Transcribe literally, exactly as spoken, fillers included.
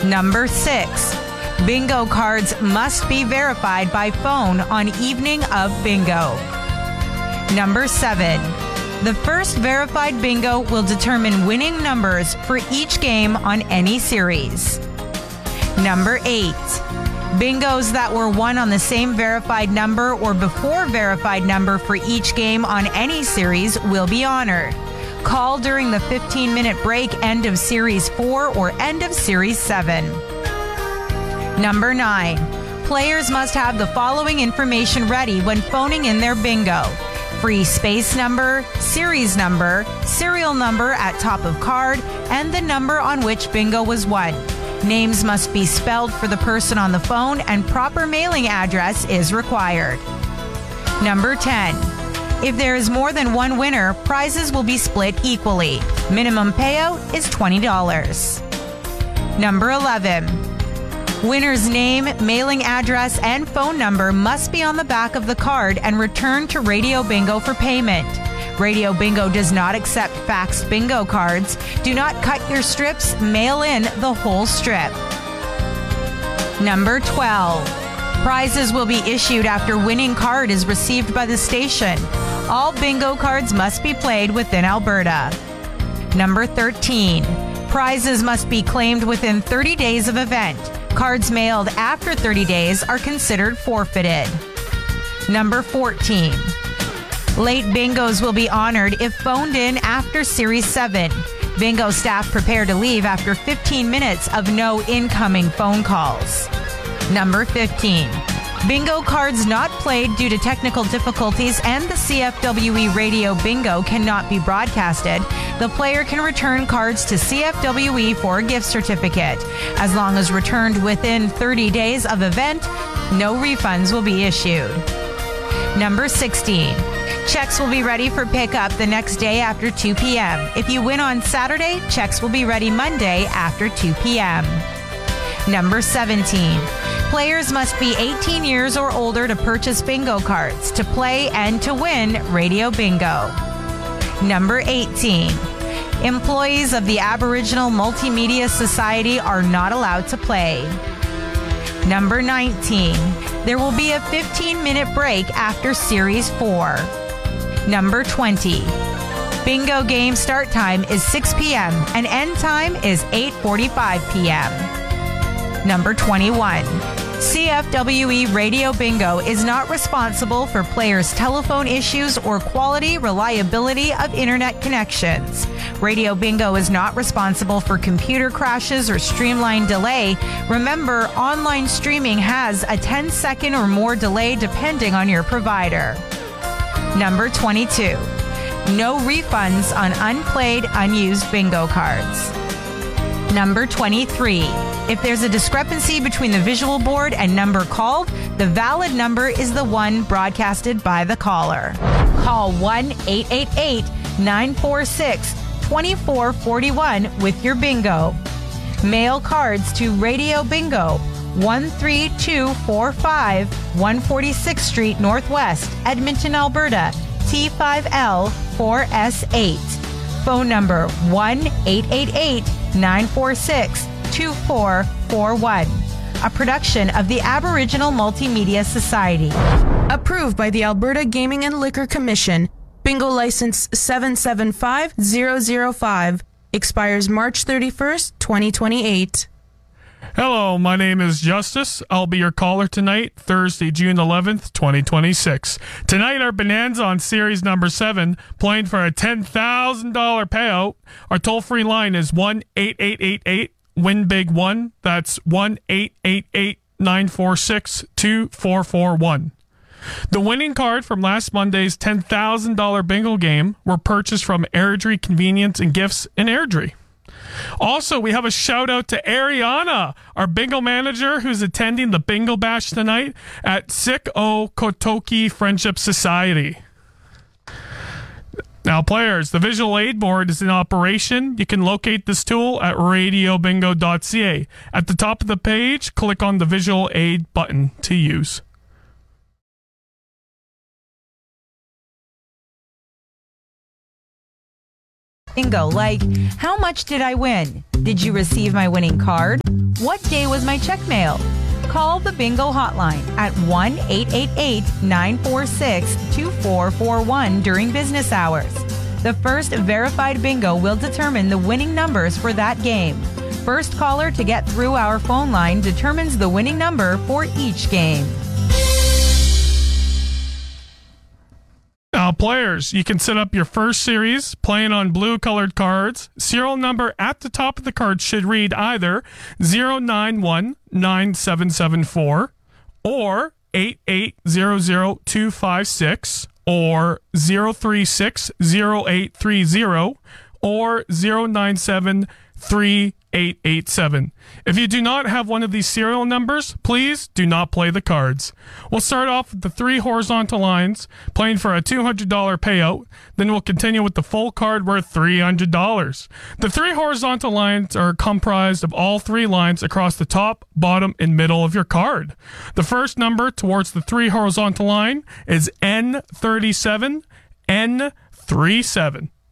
Number six, bingo cards must be verified by phone on evening of bingo. Number seven, the first verified bingo will determine winning numbers for each game on any series. Number eight, bingos that were won on the same verified number or before verified number for each game on any series will be honored. Call during the fifteen-minute break end of Series four or end of Series seven. Number nine, players must have the following information ready when phoning in their bingo. Free space number, series number, serial number at top of card, and the number on which bingo was won. Names must be spelled for the person on the phone, and proper mailing address is required. Number ten. If there is more than one winner, prizes will be split equally. Minimum payout is twenty dollars. Number eleven. Winner's name, mailing address, and phone number must be on the back of the card and returned to Radio Bingo for payment. Radio Bingo does not accept faxed bingo cards. Do not cut your strips, mail in the whole strip. Number twelve. Prizes will be issued after winning card is received by the station. All bingo cards must be played within Alberta. Number thirteen. Prizes must be claimed within thirty days of event. Cards mailed after thirty days are considered forfeited. Number fourteen. Late bingos will be honored if phoned in after Series seven. Bingo staff prepare to leave after fifteen minutes of no incoming phone calls. Number fifteen. Bingo cards not played due to technical difficulties and the C F W E Radio Bingo cannot be broadcasted. The player can return cards to C F W E for a gift certificate. As long as returned within thirty days of event, no refunds will be issued. Number sixteen. Checks will be ready for pickup the next day after two p.m. If you win on Saturday, checks will be ready Monday after two p.m. Number seventeen. Players must be eighteen years or older to purchase bingo cards, to play and to win Radio Bingo. Number eighteen. Employees of the Aboriginal Multimedia Society are not allowed to play. Number nineteen. There will be a fifteen-minute break after Series four. Number twenty. Bingo game start time is six p.m. and end time is eight forty-five p.m. Number twenty-one. C F W E Radio Bingo is not responsible for players' telephone issues or quality, reliability of internet connections. Radio Bingo is not responsible for computer crashes or streamline delay. Remember, online streaming has a ten second or more delay depending on your provider. Number twenty-two. No refunds on unplayed, unused bingo cards. Number twenty-three. If there's a discrepancy between the visual board and number called, the valid number is the one broadcasted by the caller. Call one eight eight eight, nine four six, two four four one with your bingo. Mail cards to Radio Bingo, one three two four five, one forty-sixth Street Northwest, Edmonton, Alberta, T five L four S eight. Phone number one eight eight eight, nine four six, two four four one. A production of the Aboriginal Multimedia Society. Approved by the Alberta Gaming and Liquor Commission. Bingo license seven seven five zero zero five. Expires March thirty-first, twenty twenty-eight. Hello, my name is Justice. I'll be your caller tonight, Thursday, June eleventh, twenty twenty-six. Tonight, our bonanza on series number seven, playing for a ten thousand dollars payout. Our toll-free line is one eight eight eight eight, win big one. That's one eight eight eight, nine four six, two four four one. The winning card from last Monday's ten thousand dollars bingo game were purchased from Airdrie Convenience and Gifts in Airdrie. Also, we have a shout out to Ariana, our bingo manager, who's attending the bingo bash tonight at Sik O Kotoki Friendship Society. Now, players, the visual aid board is in operation. You can locate this tool at radio bingo dot c a. At the top of the page, click on the visual aid button to use. Bingo, like, how much did I win? Did you receive my winning card? What day was my check mailed? Call the Bingo hotline at one eight eight eight, nine four six, two four four one during business hours. The first verified bingo will determine the winning numbers for that game. First caller to get through our phone line determines the winning number for each game. Now, players, you can set up your first series playing on blue colored cards. Serial number at the top of the card should read either zero nine one nine seven seven four or eight eight zero zero two five six or zero three six zero eight three zero or zero nine seven three eight eight seven. If you do not have one of these serial numbers, please do not play the cards. We'll start off with the three horizontal lines, playing for a two hundred dollars payout. Then we'll continue with the full card worth three hundred dollars. The three horizontal lines are comprised of all three lines across the top, bottom, and middle of your card. The first number towards the three horizontal line is N thirty-seven N thirty-seven.